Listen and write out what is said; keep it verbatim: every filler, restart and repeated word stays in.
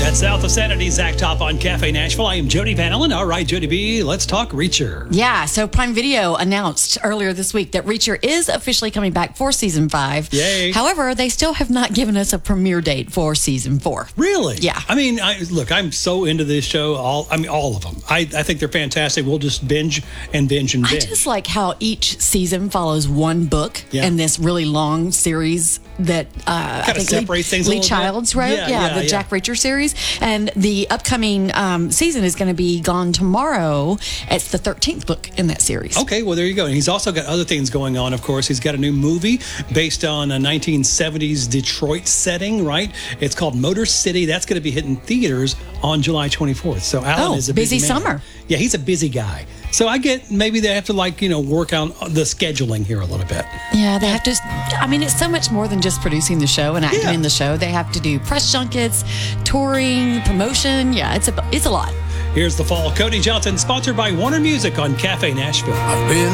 That's South of Sanity, Zach Top on Cafe Nashville. I am Jody Van Allen. All right, Jody B, let's talk Reacher. Yeah, so Prime Video announced earlier this week that Reacher is officially coming back for season five. Yay. However, they still have not given us a premiere date for season four. Really? Yeah. I mean, I, look, I'm so into this show. All I mean, all of them. I, I think they're fantastic. We'll just binge and binge and binge. I just like how each season follows one book Yeah. in this really long series that uh, I think separates Lee, things a Lee little bit. Childs wrote. Yeah, Yeah, yeah, the yeah. Jack Reacher series. And the upcoming um, season is going to be Gone Tomorrow. It's the thirteenth book in that series. Okay, well, there you go. And he's also got other things going on, of course. He's got a new movie based on a nineteen seventies Detroit setting, right? It's called Motor City. That's going to be hitting theaters on July twenty-fourth. So Alan Oh, is a busy, busy man. summer. Yeah, he's a busy guy. So I get maybe they have to, like, you know, work on the scheduling here a little bit. Yeah, they have to. I mean, it's so much more than just producing the show and acting Yeah. in the show. They have to do press junkets, touring, promotion. Yeah, it's a it's a lot. Here's the fall. Cody Johnson, sponsored by Warner Music on Cafe Nashville. I've been